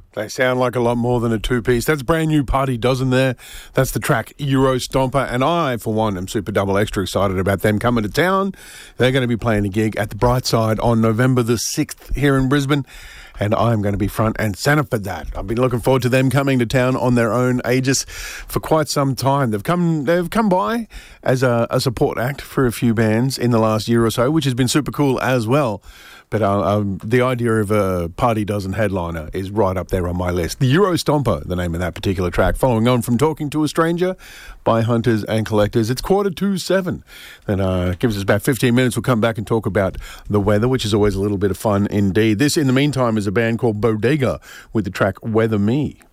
They sound like a lot more than a two-piece. That's brand new Party Dozen there. That's the track Euro Stomper. And I, for one, am super double extra excited about them coming to town. They're going to be playing a gig at the Brightside on November the 6th here in Brisbane. And I'm going to be front and centre for that. I've been looking forward to them coming to town on their own Aegis for quite some time. They've come by as a support act for a few bands in the last year or so, which has been super cool as well. But the idea of a Party Dozen headliner is right up there on my list. The Euro Stomper, the name of that particular track, following on from Talking to a Stranger by Hunters and Collectors. It's 7:45. Then gives us about 15 minutes. We'll come back and talk about the weather, which is always a little bit of fun indeed. This, in the meantime, is a band called Bodega with the track Weather Me.